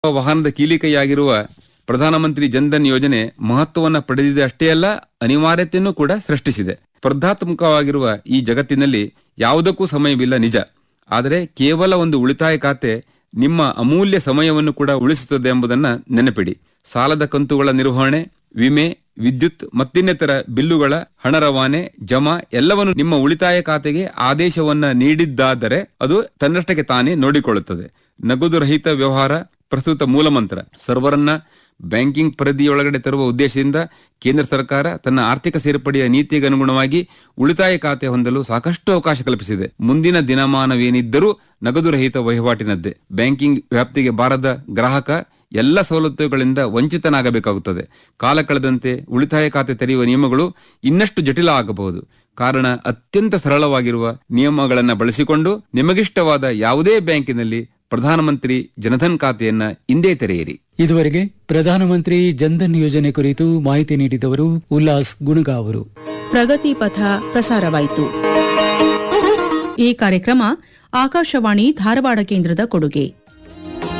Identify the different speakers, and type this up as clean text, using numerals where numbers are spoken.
Speaker 1: ವಾಹನದ ಕೀಲಿಕೈಯಾಗಿರುವ ಪ್ರಧಾನಮಂತ್ರಿ ಜನ್ಧನ್ ಯೋಜನೆ ಮಹತ್ವವನ್ನು ಪಡೆದಿದೆ ಅಷ್ಟೇ ಅಲ್ಲ, ಅನಿವಾರ್ಯತೆಯನ್ನು ಕೂಡ ಸೃಷ್ಟಿಸಿದೆ. ಸ್ಪರ್ಧಾತ್ಮಕವಾಗಿರುವ ಈ ಜಗತ್ತಿನಲ್ಲಿ ಯಾವುದಕ್ಕೂ ಸಮಯವಿಲ್ಲ ನಿಜ. ಆದರೆ ಕೇವಲ ಒಂದು ಉಳಿತಾಯ ಖಾತೆ ನಿಮ್ಮ ಅಮೂಲ್ಯ ಸಮಯವನ್ನು ಕೂಡ ಉಳಿಸುತ್ತದೆ ಎಂಬುದನ್ನು ನೆನಪಿಡಿ. ಸಾಲದ ಕಂತುಗಳ ನಿರ್ವಹಣೆ, ವಿಮೆ, ವಿದ್ಯುತ್ ಮತ್ತಿನ್ನಿತರ ಬಿಲ್ಲುಗಳ ಹಣ ರವಾನೆ, ಜಮಾ ಎಲ್ಲವನ್ನು ನಿಮ್ಮ ಉಳಿತಾಯ ಖಾತೆಗೆ ಆದೇಶವನ್ನ ನೀಡಿದ್ದಾದರೆ ಅದು ತನ್ನಷ್ಟಕ್ಕೆ ತಾನೇ ನೋಡಿಕೊಳ್ಳುತ್ತದೆ. ನಗದು ರಹಿತ ವ್ಯವಹಾರ ಪ್ರಸ್ತುತ ಮೂಲಮಂತ್ರ. ಸರ್ವರನ್ನ ಬ್ಯಾಂಕಿಂಗ್ ಪರಿಧಿಯೊಳಗಡೆ ತರುವ ಉದ್ದೇಶದಿಂದ ಕೇಂದ್ರ ಸರ್ಕಾರ ತನ್ನ ಆರ್ಥಿಕ ಸೇರ್ಪಡೆಯ ನೀತಿಗೆ ಅನುಗುಣವಾಗಿ ಉಳಿತಾಯ ಖಾತೆ ಹೊಂದಲು ಸಾಕಷ್ಟು ಅವಕಾಶ ಕಲ್ಪಿಸಿದೆ. ಮುಂದಿನ ದಿನಮಾನವೇನಿದ್ದರೂ ನಗದು ರಹಿತ ವಹಿವಾಟಿನದ್ದೇ. ಬ್ಯಾಂಕಿಂಗ್ ವ್ಯಾಪ್ತಿಗೆ ಬಾರದ ಗ್ರಾಹಕ ಎಲ್ಲ ಸವಲತ್ತುಗಳಿಂದ ವಂಚಿತನಾಗಬೇಕಾಗುತ್ತದೆ. ಕಾಲ ಕಳೆದಂತೆ ಉಳಿತಾಯ ಖಾತೆ ತೆರೆಯುವ ನಿಯಮಗಳು ಇನ್ನಷ್ಟು ಜಟಿಲ ಆಗಬಹುದು. ಕಾರಣ ಅತ್ಯಂತ ಸರಳವಾಗಿರುವ ನಿಯಮಗಳನ್ನು ಬಳಸಿಕೊಂಡು ನಿಮಗಿಷ್ಟವಾದ ಯಾವುದೇ ಬ್ಯಾಂಕಿನಲ್ಲಿ ಪ್ರಧಾನಮಂತ್ರಿ ಜನಧನ್ ಖಾತೆಯನ್ನ ಇಂದೇ ತೆರೆಯಿರಿ.
Speaker 2: ಇದುವರೆಗೆ ಪ್ರಧಾನಮಂತ್ರಿ ಜನ್ಧನ್ ಯೋಜನೆ ಕುರಿತು ಮಾಹಿತಿ ನೀಡಿದವರು ಉಲ್ಲಾಸ್ ಗುಣಗಾ ಅವರು.
Speaker 3: ಪ್ರಗತಿ ಪಥ ಪ್ರಸಾರವಾಯಿತು. ಈ ಕಾರ್ಯಕ್ರಮ ಆಕಾಶವಾಣಿ ಧಾರವಾಡ ಕೇಂದ್ರದ ಕೊಡುಗೆ.